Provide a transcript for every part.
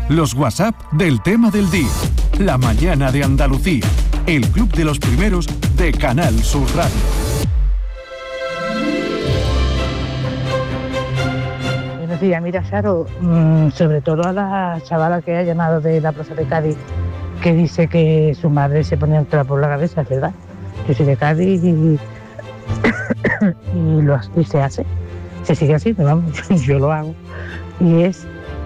Los WhatsApp del tema del día. La mañana de Andalucía. El club de los primeros de Canal Sur Radio. Buenos días, mira, Charo, sobre todo a la chavala que ha llamado de la Plaza de Cádiz, que dice que su madre se ponía un trapo en la cabeza, es verdad. Yo soy de Cádiz y se hace, se sigue haciendo, vamos, yo lo hago. Y es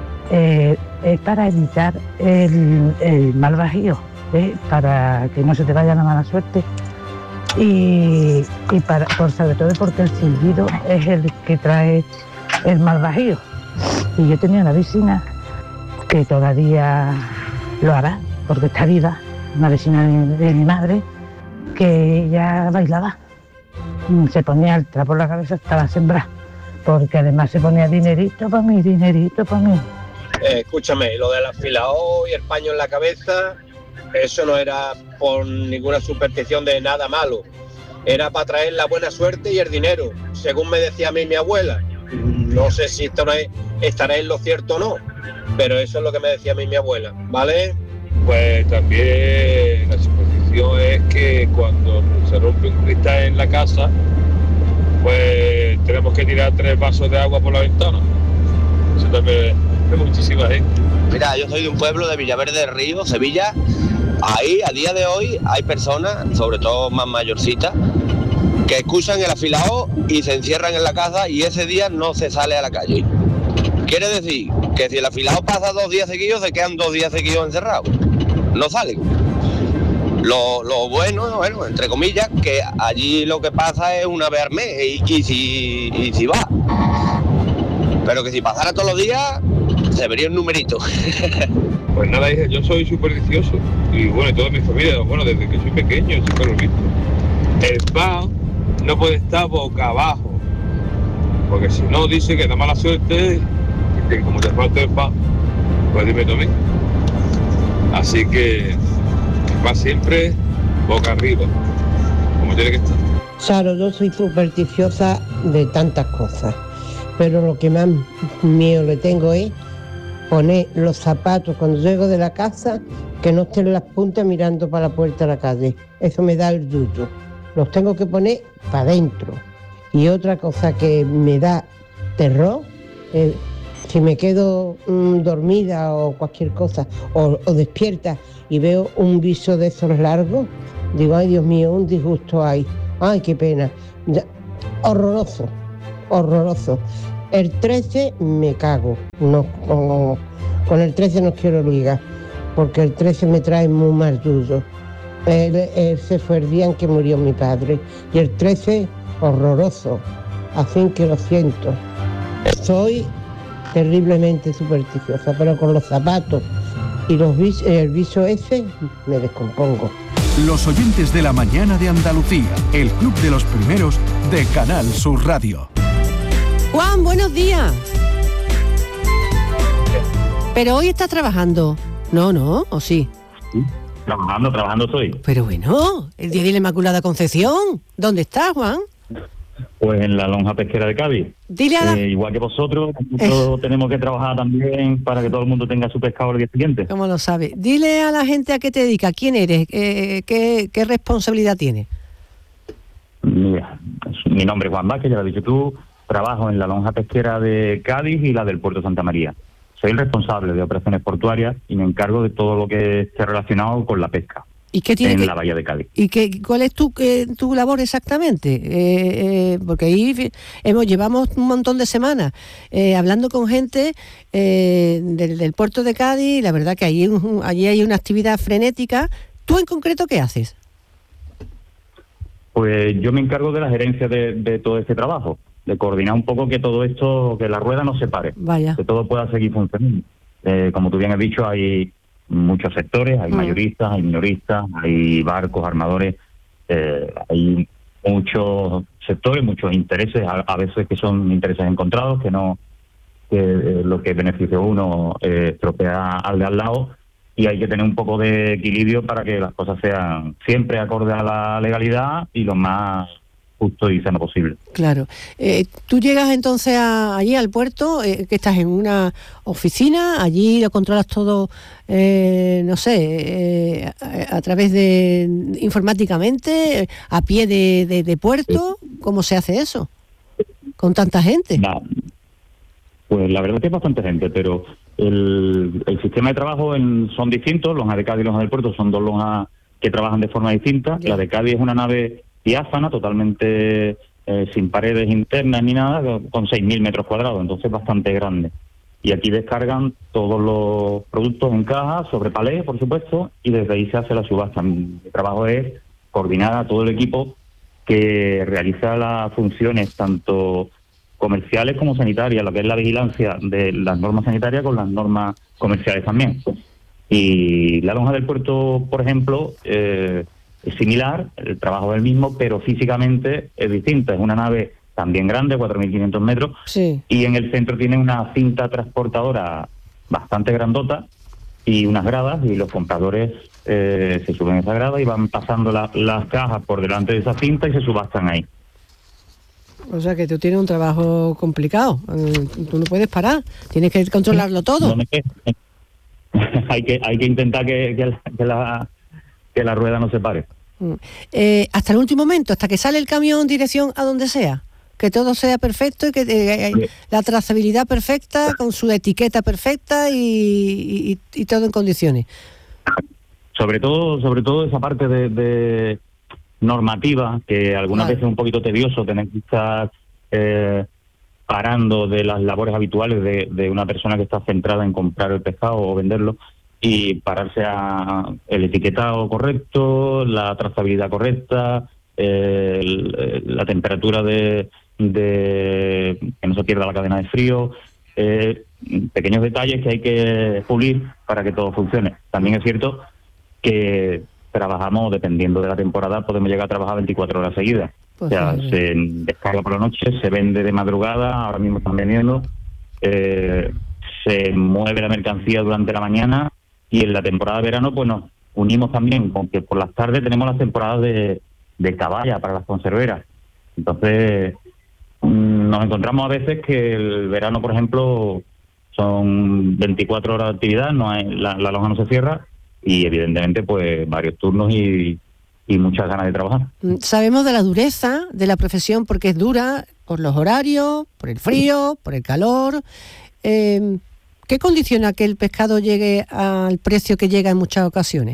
para evitar el mal bajío, para que no se te vaya la mala suerte y sobre todo porque el silbido es el que trae el mal bajío. Y yo tenía una vecina que todavía lo hará, porque está viva, una vecina de mi madre, que ella bailaba, se ponía el trapo en la cabeza hasta la sembrar, porque además se ponía dinerito para mí. Escúchame, lo del afilado y el paño en la cabeza, eso no era por ninguna superstición de nada malo, era para traer la buena suerte y el dinero, según me decía a mí mi abuela. No sé si estará en lo cierto o no, pero eso es lo que me decía a mí mi abuela, ¿vale? Pues también la superstición es que cuando se rompe un cristal en la casa, pues tenemos que tirar 3 vasos de agua por la ventana. Eso también es muchísima gente. Mira, yo soy de un pueblo de Villaverde del Río, Sevilla. Ahí, a día de hoy, hay personas, sobre todo más mayorcitas, que escuchan el afilado y se encierran en la casa y ese día no se sale a la calle. Quiere decir que si el afilado pasa 2 días seguidos, se quedan 2 días seguidos encerrados. No salen. Lo bueno, entre comillas, que allí lo que pasa es una vez al mes y si va. Pero que si pasara todos los días, se vería un numerito. Pues nada, hija, yo soy supersticioso. Y bueno, y toda mi familia, bueno, desde que soy pequeño, siempre lo he visto. El pan no puede estar boca abajo, porque si no dice que da mala suerte, y que como te falta el pan, pues dime tú a mí. Así que va siempre boca arriba, como tiene que estar. Claro, yo soy supersticiosa de tantas cosas, pero lo que más miedo le tengo es poner los zapatos cuando llego de la casa, que no estén las puntas mirando para la puerta de la calle. Eso me da el yuyu. Los tengo que poner para adentro. Y otra cosa que me da terror, si me quedo dormida o cualquier cosa, o despierta y veo un viso de esos largos, digo, ay Dios mío, un disgusto hay, ay qué pena. Horroroso. El 13 me cago, no, con el 13 no quiero ligar, porque el 13 me trae muy mal yuyo. Ese fue el día en que murió mi padre y el 13 horroroso, así que lo siento, soy terriblemente supersticiosa, pero con los zapatos y el viso ese me descompongo. Los oyentes de la mañana de Andalucía, el club de los primeros de Canal Sur Radio. Juan, buenos días. Pero hoy estás trabajando. No, ¿o sí? Trabajando estoy. Pero bueno, el día de la Inmaculada Concepción. ¿Dónde estás, Juan? Pues en la lonja pesquera de Cádiz. Dile a igual que vosotros, nosotros tenemos que trabajar también para que todo el mundo tenga su pescado el día siguiente. ¿Cómo lo sabes? Dile a la gente a qué te dedicas, quién eres, qué responsabilidad tienes. Mira, mi nombre es Juan Vázquez, ya lo has dicho tú. Trabajo en la lonja pesquera de Cádiz y la del Puerto de Santa María. Soy el responsable de operaciones portuarias y me encargo de todo lo que esté relacionado con la pesca. ¿Y qué tiene en la bahía de Cádiz? ¿Y cuál es tu labor exactamente? Porque ahí llevamos un montón de semanas hablando con gente del puerto de Cádiz, y la verdad que allí hay una actividad frenética. ¿Tú en concreto qué haces? Pues yo me encargo de la gerencia de todo este trabajo, de coordinar un poco que todo esto, que la rueda no se pare, Vaya. Que todo pueda seguir funcionando. Como tú bien has dicho, hay muchos sectores, hay mayoristas, hay minoristas, hay barcos, armadores, hay muchos sectores, muchos intereses, a veces que son intereses encontrados, que lo que beneficia a uno estropea al de al lado, y hay que tener un poco de equilibrio para que las cosas sean siempre acorde a la legalidad y lo más justo y sano posible. Claro. Tú llegas entonces allí al puerto, que estás en una oficina, allí lo controlas todo, no sé, a través de informáticamente, a pie de puerto. ¿Cómo se hace eso? Con tanta gente. Pues la verdad es que es bastante gente, pero el sistema de trabajo son distintos. Lonja de Cádiz y Lonja del Puerto son dos lonjas que trabajan de forma distinta. La de Cádiz es una nave diáfana, totalmente sin paredes internas ni nada, con 6.000 metros cuadrados, entonces bastante grande. Y aquí descargan todos los productos en caja, sobre palés, por supuesto, y desde ahí se hace la subasta. Mi trabajo es coordinar a todo el equipo que realiza las funciones tanto comerciales como sanitarias, lo que es la vigilancia de las normas sanitarias con las normas comerciales también. Y la lonja del puerto, por ejemplo, es similar, el trabajo es el mismo, pero físicamente es distinta. Es una nave también grande, 4.500 metros, sí. Y en el centro tiene una cinta transportadora bastante grandota y unas gradas, y los compradores se suben a esa grada y van pasando las cajas por delante de esa cinta y se subastan ahí. O sea que tú tienes un trabajo complicado, tú no puedes parar, tienes que controlarlo todo. Hay que intentar que la rueda no se pare. Hasta el último momento, hasta que sale el camión dirección a donde sea, que todo sea perfecto y que la trazabilidad perfecta, con su etiqueta perfecta y todo en condiciones. Sobre todo esa parte de normativa, que algunas veces es un poquito tedioso tener que estar parando de las labores habituales de una persona que está centrada en comprar el pescado o venderlo, y pararse a el etiquetado correcto, la trazabilidad correcta, la temperatura de que no se pierda la cadena de frío, pequeños detalles que hay que pulir para que todo funcione. También es cierto que trabajamos, dependiendo de la temporada, podemos llegar a trabajar 24 horas seguidas. Pues o sea, se descarga por la noche, se vende de madrugada, ahora mismo están vendiendo, se mueve la mercancía durante la mañana, y en la temporada de verano pues nos unimos también con que por las tardes tenemos las temporadas de caballa para las conserveras. Entonces nos encontramos a veces que el verano, por ejemplo, son 24 horas de actividad, no hay, la lonja no se cierra, y evidentemente pues varios turnos y muchas ganas de trabajar. Sabemos de la dureza de la profesión porque es dura por los horarios, por el frío, por el calor. ¿Qué condiciona que el pescado llegue al precio que llega en muchas ocasiones?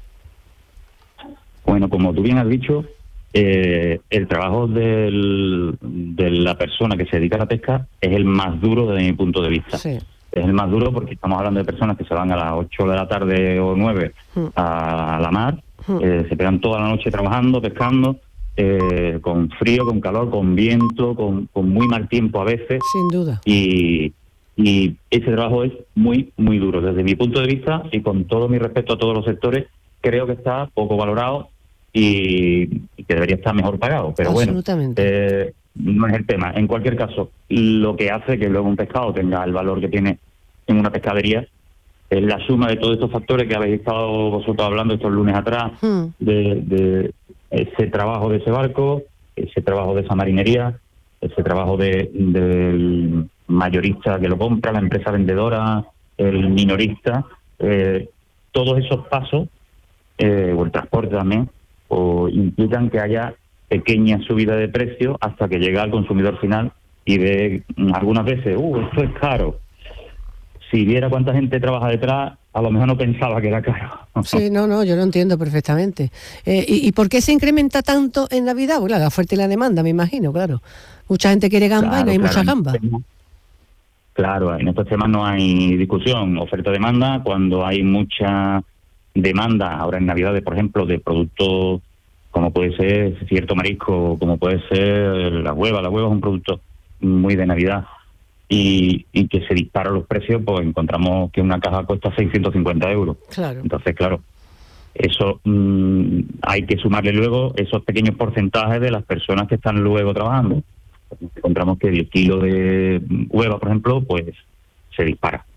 Bueno, como tú bien has dicho, el trabajo de la persona que se dedica a la pesca es el más duro desde mi punto de vista. Sí. Es el más duro porque estamos hablando de personas que se van a las 8 de la tarde o 9 a la mar, se pegan toda la noche trabajando, pescando, con frío, con calor, con viento, con muy mal tiempo a veces. Sin duda. Y ese trabajo es muy, muy duro. Desde mi punto de vista, y con todo mi respeto a todos los sectores, creo que está poco valorado y que debería estar mejor pagado. Pero bueno, no es el tema. En cualquier caso, lo que hace que luego un pescado tenga el valor que tiene en una pescadería es la suma de todos estos factores que habéis estado vosotros hablando estos lunes atrás, de ese trabajo de ese barco, ese trabajo de esa marinería, ese trabajo del mayorista que lo compra, la empresa vendedora, el minorista, todos esos pasos, o el transporte también, implican que haya pequeña subida de precio hasta que llega al consumidor final y ve algunas veces, esto es caro. Si viera cuánta gente trabaja detrás, a lo mejor no pensaba que era caro. Sí, no, yo lo entiendo perfectamente. ¿Y por qué se incrementa tanto en Navidad? Bueno, la oferta y la demanda, me imagino, claro. Mucha gente quiere gamba y no hay mucha gamba. Claro, en estos temas no hay discusión. Oferta-demanda, cuando hay mucha demanda, ahora en Navidades, por ejemplo, de productos como puede ser cierto marisco, como puede ser la hueva. La hueva es un producto muy de Navidad. Y que se disparan los precios, pues encontramos que una caja cuesta 650 euros. Claro. Entonces, claro, eso hay que sumarle luego esos pequeños porcentajes de las personas que están luego trabajando. Encontramos que el kilo de hueva, por ejemplo, pues se dispara.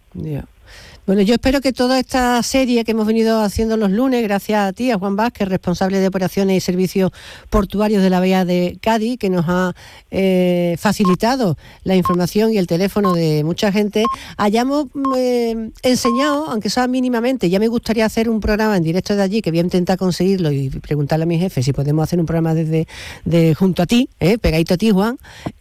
Ya. Bueno, yo espero que toda esta serie que hemos venido haciendo los lunes, gracias a ti, a Juan Vázquez, responsable de operaciones y servicios portuarios de la Bahía de Cádiz, que nos ha facilitado la información y el teléfono de mucha gente, hayamos enseñado, aunque sea mínimamente. Ya me gustaría hacer un programa en directo de allí, que voy a intentar conseguirlo y preguntarle a mi jefe si podemos hacer un programa desde junto a ti, pegadito a ti, Juan.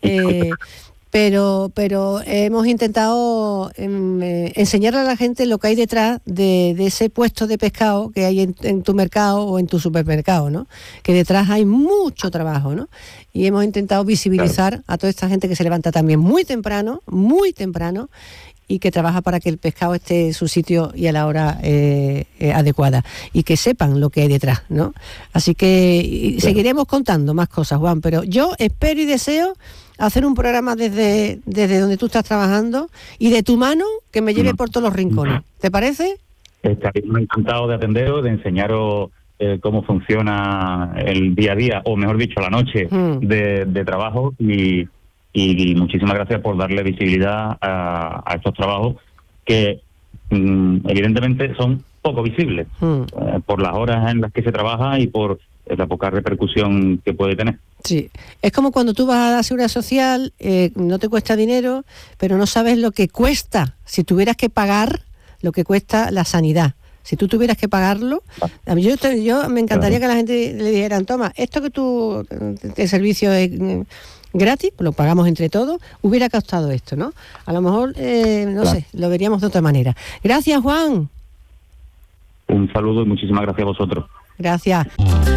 Pero hemos intentado enseñarle a la gente lo que hay detrás de ese puesto de pescado que hay en tu mercado o en tu supermercado, ¿no? Que detrás hay mucho trabajo, ¿no? Y hemos intentado visibilizar a toda esta gente que se levanta también muy temprano, y que trabaja para que el pescado esté en su sitio y a la hora adecuada, y que sepan lo que hay detrás, ¿no? Así que seguiremos contando más cosas, Juan, pero yo espero y deseo hacer un programa desde donde tú estás trabajando y de tu mano que me lleve por todos los rincones. ¿Te parece? Estaremos encantados de atenderos, de enseñaros cómo funciona el día a día, o mejor dicho, la noche de trabajo, y muchísimas gracias por darle visibilidad a estos trabajos que evidentemente son poco visibles por las horas en las que se trabaja y por la poca repercusión que puede tener. Sí, es como cuando tú vas a la Seguridad Social, no te cuesta dinero, pero no sabes lo que cuesta, si tuvieras que pagar lo que cuesta la sanidad. Si tú tuvieras que pagarlo, yo me encantaría que la gente le dijeran, toma, esto que tú, el servicio es gratis, lo pagamos entre todos, hubiera costado esto, ¿no? A lo mejor, no sé, lo veríamos de otra manera. Gracias, Juan. Un saludo y muchísimas gracias a vosotros. Gracias.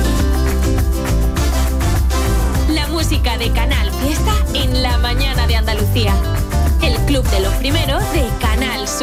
La música de Canal Fiesta en la mañana de Andalucía. El club de los primeros de Canal Sur.